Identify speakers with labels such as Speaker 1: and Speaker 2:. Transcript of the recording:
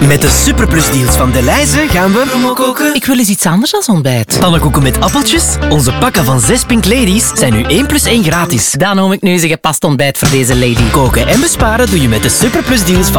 Speaker 1: Met de Superplus deals van Delhaize gaan we koken.
Speaker 2: Ik wil eens iets anders dan ontbijt.
Speaker 1: Pannenkoeken met appeltjes. Onze pakken van 6 Pink Ladies zijn nu 1 + 1 gratis.
Speaker 2: Dan noem ik nu eens een gepast ontbijt voor deze lady.
Speaker 1: Koken en besparen doe je met de Superplus deals van